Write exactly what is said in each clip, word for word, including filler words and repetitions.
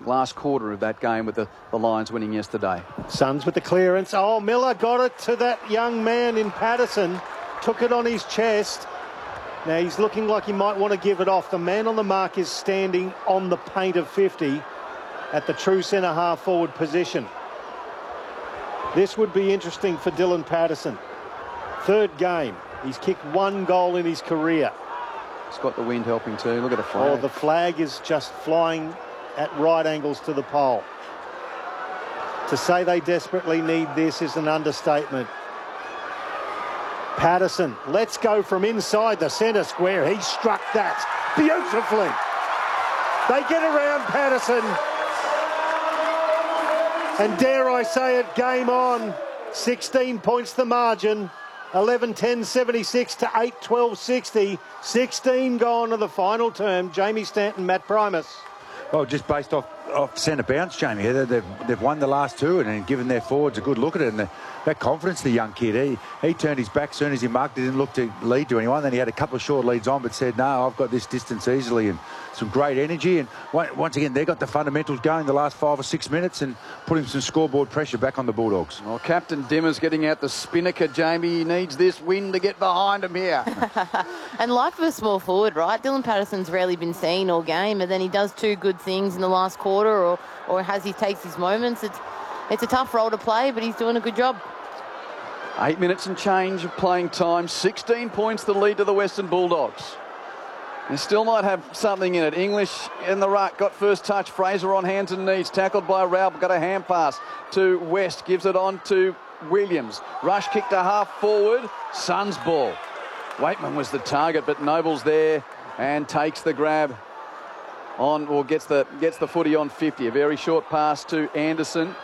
last quarter of that game with the, the Lions winning yesterday. Suns with the clearance. Oh, Miller got it to that young man in Patterson. Took it on his chest. Now he's looking like he might want to give it off. The man on the mark is standing on the paint of fifty at the true centre half forward position. This would be interesting for Dylan Patterson. Third game. He's kicked one goal in his career. He's got the wind helping too. Look at the flag. Oh, the flag is just flying at right angles to the pole. To say they desperately need this is an understatement. Patterson, let's go from inside the centre square. He struck that beautifully. They get around Patterson. And dare I say it, game on. sixteen points the margin. eleven ten seventy-six to eight twelve sixty. sixteen gone to the final term. Jamie Stanton, Matt Primus. Well, just based off, off centre bounce, Jamie. They've, they've won the last two and, and given their forwards a good look at it. And the, that confidence, the young kid, he, he turned his back as soon as he marked it, didn't look to lead to anyone. Then he had a couple of short leads on, but said, no, I've got this distance easily, and some great energy. And once again, they got the fundamentals going the last five or six minutes and putting some scoreboard pressure back on the Bulldogs. Well, Captain Dimmer's getting out the spinnaker, Jamie. He needs this win to get behind him here. And life of a small forward, right? Dylan Patterson's rarely been seen all game, and then he does two good things in the last quarter, or, or has he takes his moments. It's, it's a tough role to play, but he's doing a good job. Eight minutes and change of playing time. sixteen points the lead to the Western Bulldogs. They still might have something in it. English in the ruck, got first touch. Fraser on hands and knees, tackled by Rao, got a hand pass to West, gives it on to Williams. Rush kick to half forward, Suns ball. Waitman was the target, but Noble's there and takes the grab on, or gets the gets the footy on fifty. A very short pass to Anderson.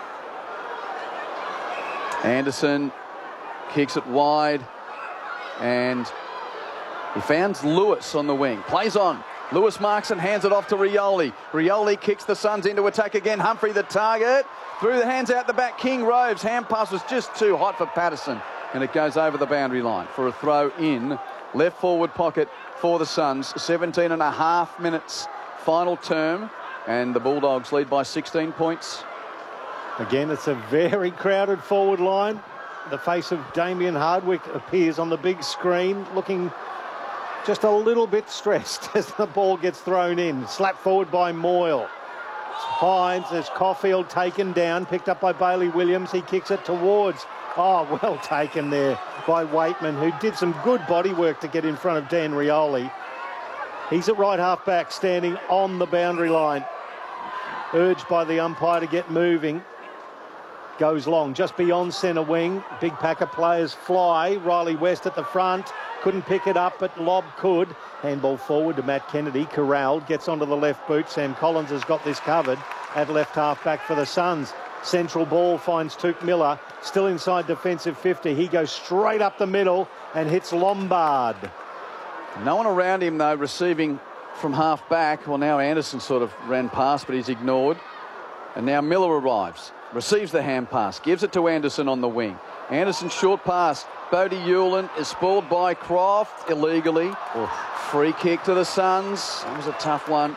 Anderson kicks it wide, and he found Lewis on the wing. Plays on. Lewis marks and hands it off to Rioli. Rioli kicks the Suns into attack again. Humphrey the target. Through the hands out the back. King Roves. Hand pass was just too hot for Patterson, and it goes over the boundary line for a throw in. Left forward pocket for the Suns. seventeen and a half minutes final term, and the Bulldogs lead by sixteen points. Again, it's a very crowded forward line. The face of Damien Hardwick appears on the big screen, looking just a little bit stressed as the ball gets thrown in. Slapped forward by Moyle. Hines, there's Caulfield taken down, picked up by Bailey Williams. He kicks it towards. Oh, well taken there by Waitman, who did some good body work to get in front of Dan Rioli. He's at right half back, standing on the boundary line. Urged by the umpire to get moving. Goes long, just beyond centre wing. Big pack of players fly. Riley West at the front. Couldn't pick it up, but Lobb could. Handball forward to Matt Kennedy. Corralled, gets onto the left boot. Sam Collins has got this covered at left half back for the Suns. Central ball finds Tuke Miller. Still inside defensive fifty. He goes straight up the middle and hits Lombard. No one around him, though, receiving from half back. Well, now Anderson sort of ran past, but he's ignored. And now Miller arrives. Receives the hand pass, gives it to Anderson on the wing. Anderson short pass. Bodie Hewlin is spoiled by Croft illegally. Oof. Free kick to the Suns. That was a tough one.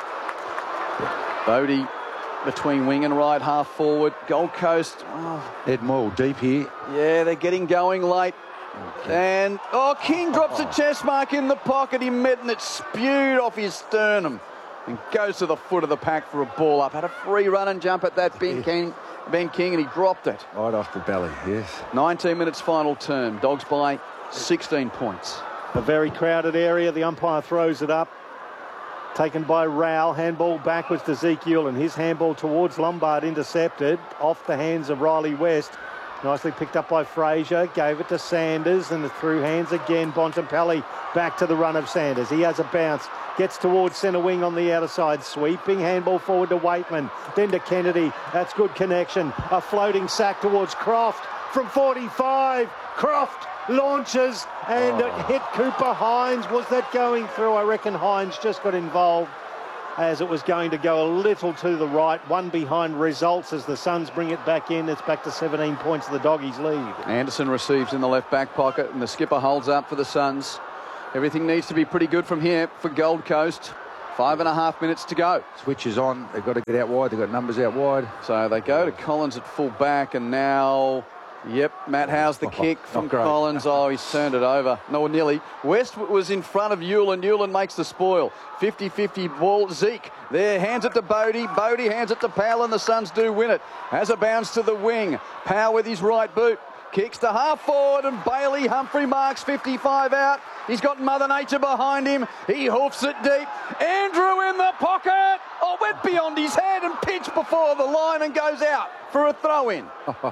Bodie between wing and right, half forward. Gold Coast. Oh. Ed Moore deep here. Yeah, they're getting going late. Okay. And, oh, King drops oh. a chest mark in the pocket. He met and it spewed off his sternum. And goes to the foot of the pack for a ball up. Had a free run and jump at that Ben King, Ben King, and he dropped it. Right off the belly, yes. nineteen minutes final term. Dogs by sixteen points. A very crowded area. The umpire throws it up. Taken by Rao. Handball backwards to Ezekiel, and his handball towards Lombard intercepted. Off the hands of Riley West. Nicely picked up by Fraser. Gave it to Sanders, and the through hands again. Bontempelli back to the run of Sanders. He has a bounce. Gets towards centre wing on the outer side. Sweeping handball forward to Waitman. Then to Kennedy. That's good connection. A floating sack towards Croft from forty-five. Croft launches and oh. hit Cooper Hines. Was that going through? I reckon Hines just got involved as it was going to go a little to the right. One behind results as the Suns bring it back in. It's back to seventeen points of the Doggies lead. Anderson receives in the left back pocket and the skipper holds up for the Suns. Everything needs to be pretty good from here for Gold Coast. Five and a half minutes to go. Switch is on. They've got to get out wide. They've got numbers out wide. So they go to Collins at full back, and now, yep, Matt Howe's the Oh, kick not from great. Collins. Oh, he's turned it over. No, nearly. West was in front of Hewlin. Hewlin makes the spoil. fifty fifty ball. Zeke there, hands it to Bodie. Bodie hands it to Powell, and the Suns do win it. Has a bounce to the wing. Powell with his right boot. Kicks to half forward, and Bailey Humphrey marks fifty-five out. He's got Mother Nature behind him. He hoofs it deep. Andrew in the pocket. Oh, went beyond his head and pitched before the line and goes out for a throw-in. I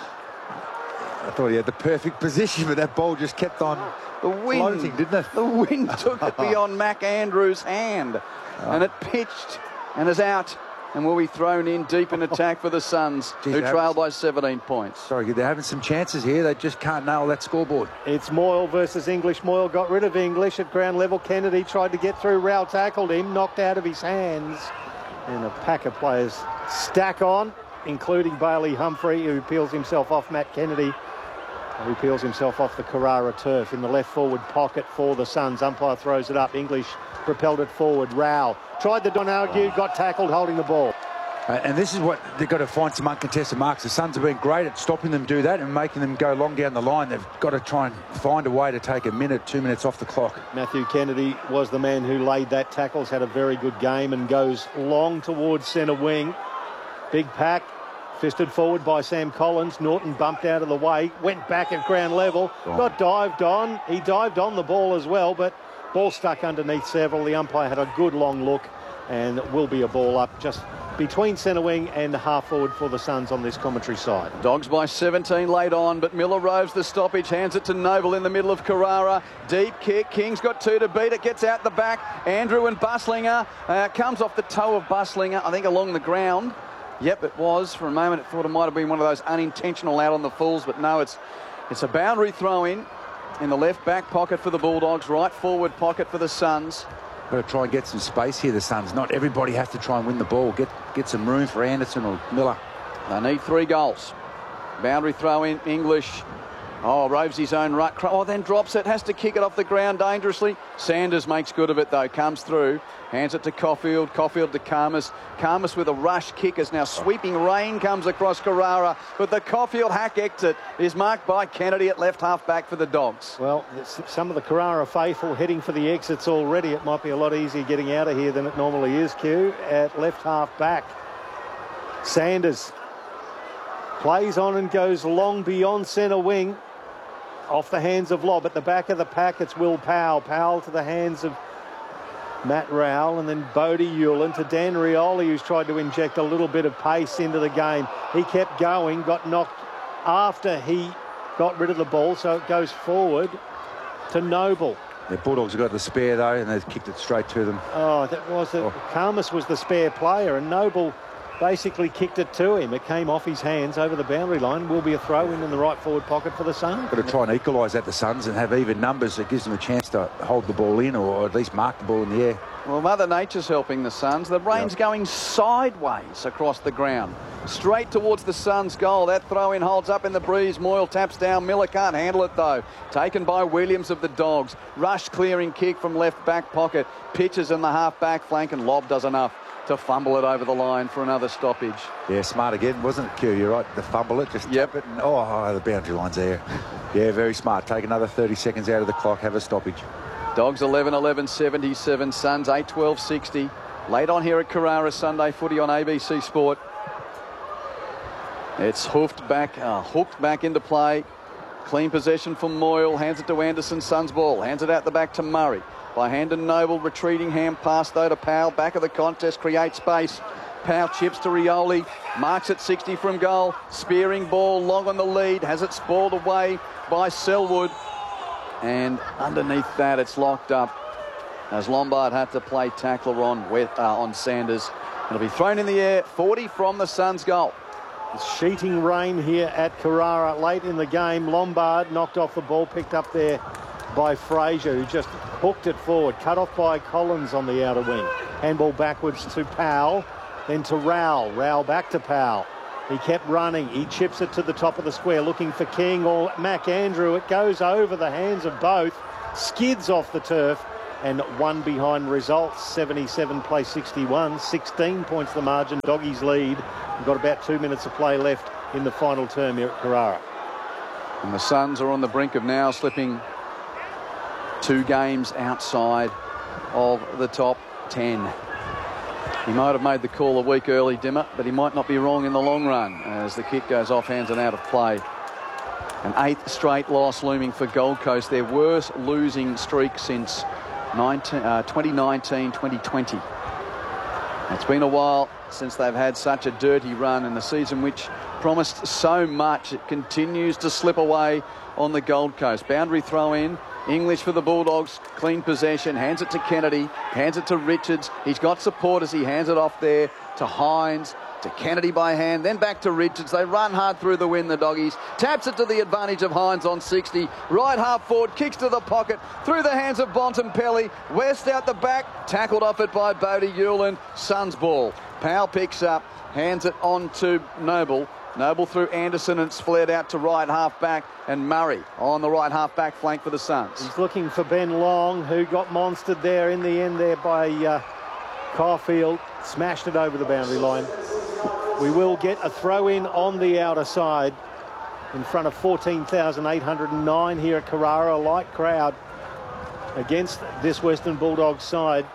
thought he had the perfect position, but that ball just kept on The wind, floating, didn't it? The wind took it beyond Mac Andrews' hand, and it pitched and is out, and will be thrown in deep in attack for the Suns, Jeez, who that trail was- by seventeen points. Sorry, they're having some chances here. They just can't nail that scoreboard. It's Moyle versus English. Moyle got rid of English at ground level. Kennedy tried to get through. Rowell tackled him, knocked out of his hands. And a pack of players stack on, including Bailey Humphrey, who peels himself off Matt Kennedy, who peels himself off the Carrara turf in the left forward pocket for the Suns. Umpire throws it up. English propelled it forward. Rowell tried the Donargue, got tackled holding the ball. Uh, and this is what they've got to find some uncontested marks. The Suns have been great at stopping them do that and making them go long down the line. They've got to try and find a way to take a minute, two minutes off the clock. Matthew Kennedy was the man who laid that tackles, had a very good game and goes long towards centre wing. Big pack, fisted forward by Sam Collins. Norton bumped out of the way, went back at ground level, Gone. got dived on. He dived on the ball as well, but ball stuck underneath several. The umpire had a good long look, and it will be a ball up just between centre wing and half forward for the Suns on this commentary side. Dogs by seventeen late on, but Miller roves the stoppage, hands it to Noble in the middle of Carrara. Deep kick, King's got two to beat it, gets out the back. Andrew and Buslinger, uh, comes off the toe of Buslinger, I think along the ground. Yep, it was. For a moment, it thought it might have been one of those unintentional out on the fulls, but no, it's it's a boundary throw-in in the left back pocket for the Bulldogs, right forward pocket for the Suns. Got to try and get some space here, the Suns. Not everybody has to try and win the ball. Get get some room for Anderson or Miller. They need three goals. Boundary throw-in, English. Oh, roves his own ruck. Oh, then drops it. Has to kick it off the ground dangerously. Sanders makes good of it, though. Comes through. Hands it to Caulfield. Caulfield to Karmas. Karmas with a rush kick as now sweeping rain comes across Carrara. But the Caulfield hack exit is marked by Kennedy at left half back for the Dogs. Well, some of the Carrara faithful heading for the exits already. It might be a lot easier getting out of here than it normally is, Q. At left half back, Sanders plays on and goes long beyond centre wing. Off the hands of Lobb. At the back of the pack, it's Will Powell. Powell to the hands of Matt Rowell, and then Bodie Hewlin to Dan Rioli, who's tried to inject a little bit of pace into the game. He kept going, got knocked after he got rid of the ball, so it goes forward to Noble. The Bulldogs have got the spare, though, and they've kicked it straight to them. Oh, that was it. Oh. Karmas was the spare player, and Noble basically kicked it to him. It came off his hands over the boundary line. Will be a throw-in in the right forward pocket for the Suns. Got to try and equalise that, the Suns, and have even numbers that gives them a chance to hold the ball in or at least mark the ball in the air. Well, Mother Nature's helping the Suns. The rain's Yep. going sideways across the ground. Straight towards the Suns' goal. That throw-in holds up in the breeze. Moyle taps down. Miller can't handle it, though. Taken by Williams of the Dogs. Rush clearing kick from left back pocket. Pitches in the half-back flank, and Lobb does enough to fumble it over the line for another stoppage. Yeah, smart again, wasn't it, Q? You're right. The fumble it, just Yep. tap it, and oh, oh, the boundary line's there. Yeah, very smart. Take another thirty seconds out of the clock, have a stoppage. Dogs eleven eleven seventy-seven, Suns eight twelve sixty. Late on here at Carrara, Sunday footy on A B C Sport. It's hoofed back, uh, hooked back into play. Clean possession from Moyle, hands it to Anderson, Suns ball, hands it out the back to Murray. By Handon Noble, retreating hand pass though to Powell, back of the contest, creates space. Powell chips to Rioli, marks at sixty from goal, spearing ball, long on the lead, has it spoiled away by Selwood. And underneath that, it's locked up as Lombard had to play tackler on, uh, on Sanders. It'll be thrown in the air, forty from the Suns goal. It's sheeting rain here at Carrara late in the game. Lombard knocked off the ball, picked up there by Fraser, who just hooked it forward. Cut off by Collins on the outer wing. Handball backwards to Powell, then to Rowell. Rowell back to Powell. He kept running. He chips it to the top of the square, looking for King or Mac Andrew. It goes over the hands of both, skids off the turf, and one behind results. seventy-seven play sixty-one, sixteen points the margin. Doggies lead. We've got about two minutes of play left in the final term here at Carrara. And the Suns are on the brink of now slipping two games outside of the top ten. He might have made the call a week early, Dimmer, but he might not be wrong in the long run as the kick goes off hands and out of play. An eighth straight loss looming for Gold Coast, their worst losing streak since twenty nineteen twenty twenty. It's been a while since they've had such a dirty run in the season which promised so much. It continues to slip away on the Gold Coast. Boundary throw in. English for the Bulldogs, clean possession, hands it to Kennedy, hands it to Richards. He's got support as he hands it off there to Hines, to Kennedy by hand, then back to Richards. They run hard through the wind, the Doggies. Taps it to the advantage of Hines on sixty. Right half forward, kicks to the pocket, through the hands of Bontempelli. West out the back, tackled off it by Bodie Hewland. Suns ball. Powell picks up, hands it on to Noble. Noble through Anderson and it's flared out to right half back, and Murray on the right half back flank for the Suns. He's looking for Ben Long, who got monstered there in the end there by uh, Caulfield. Smashed it over the boundary line. We will get a throw in on the outer side in front of fourteen thousand eight hundred nine here at Carrara. A light crowd against this Western Bulldogs side.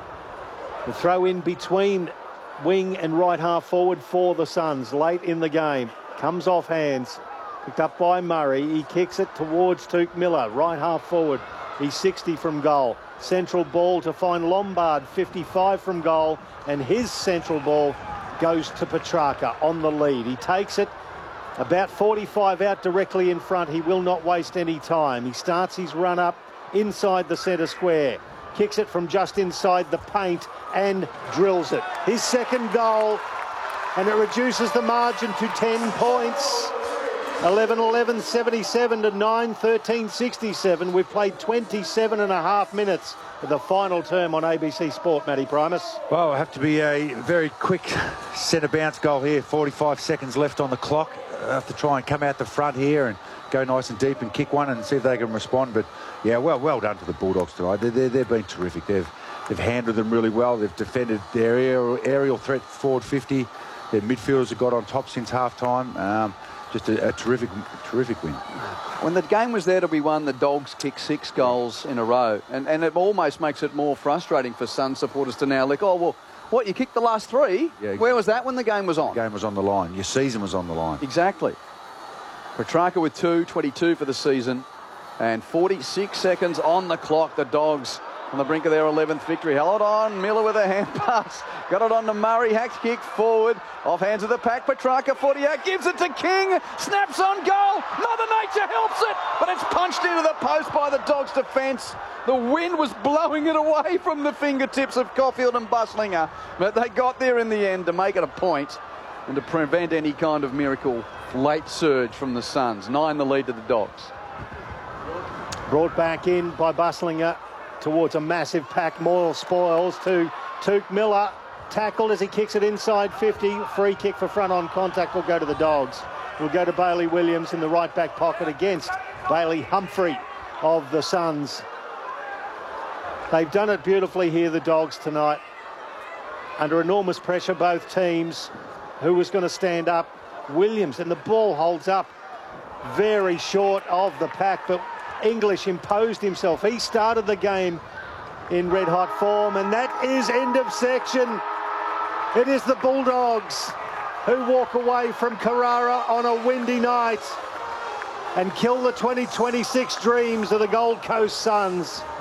The throw in between wing and right half forward for the Suns late in the game. Comes off hands. Picked up by Murray. He kicks it towards Tuke Miller, right half forward. He's sixty from goal. Central ball to find Lombard, fifty-five from goal. And his central ball goes to Petrarca on the lead. He takes it about forty-five out directly in front. He will not waste any time. He starts his run up inside the centre square. Kicks it from just inside the paint and drills it. His second goal, and it reduces the margin to ten points. eleven eleven seventy-seven to nine thirteen sixty-seven. We've played twenty-seven and a half minutes of the final term on A B C Sport, Matty Primus. Well, it'll have to be a very quick centre bounce goal here. forty-five seconds left on the clock. They'll have to try and come out the front here and go nice and deep and kick one and see if they can respond. But yeah, well, well done to the Bulldogs tonight. They, they, they've been terrific. They've they've handled them really well. They've defended their aerial, aerial threat forward fifty. Their midfielders have got on top since half time. Um, just a, a terrific, terrific win. When the game was there to be won, the Dogs kicked six goals in a row, and and it almost makes it more frustrating for Sun supporters to now look, oh well, what, you kicked the last three? Yeah, exactly. Where was that when the game was on? The game was on the line. Your season was on the line. Exactly. Petrarca with two, twenty-two for the season, and forty-six seconds on the clock. The Dogs on the brink of their eleventh victory. Held on, Miller with a hand pass. Got it on to Murray. Hacks kick forward. Off hands of the pack. Petrarca forty-eight. Gives it to King. Snaps on goal. Mother Nature helps it. But it's punched into the post by the Dogs' defence. The wind was blowing it away from the fingertips of Caulfield and Buslinger. But they got there in the end to make it a point and to prevent any kind of miracle late surge from the Suns. Nine the lead to the Dogs. Brought back in by Buslinger towards a massive pack. Moyle spoils to Tuke Miller. Tackled as he kicks it inside fifty. Free kick for front on contact will go to the Dogs. Will go to Bailey Williams in the right back pocket against Bailey Humphrey of the Suns. They've done it beautifully here, the Dogs, tonight. Under enormous pressure, both teams. Who was going to stand up? Williams, and the ball holds up very short of the pack, but English imposed himself. He started the game in red hot form, and that is end of section. It is the Bulldogs who walk away from Carrara on a windy night and kill the twenty twenty-six dreams of the Gold Coast Suns.